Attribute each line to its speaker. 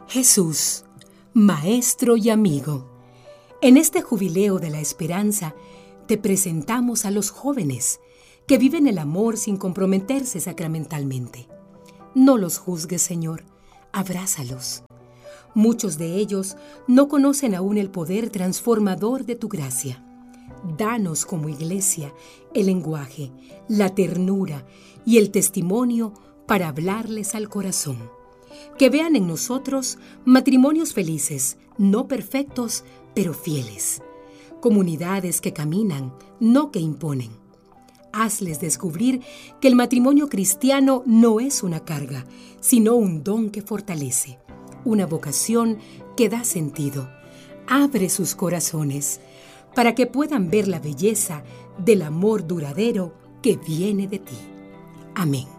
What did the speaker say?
Speaker 1: Jesús, Maestro y amigo. En este jubileo de la esperanza, te presentamos a los jóvenes que viven el amor sin comprometerse sacramentalmente. No los juzgues, Señor, abrázalos. Muchos de ellos no conocen aún el poder transformador de tu gracia. Danos como iglesia el lenguaje, la ternura y el testimonio para hablarles al corazón. Que vean en nosotros matrimonios felices, no perfectos, pero fieles. Comunidades que caminan, no que imponen. Hazles descubrir que el matrimonio cristiano no es una carga, sino un don que fortalece, una vocación que da sentido. Abre sus corazones para que puedan ver la belleza del amor duradero que viene de ti. Amén.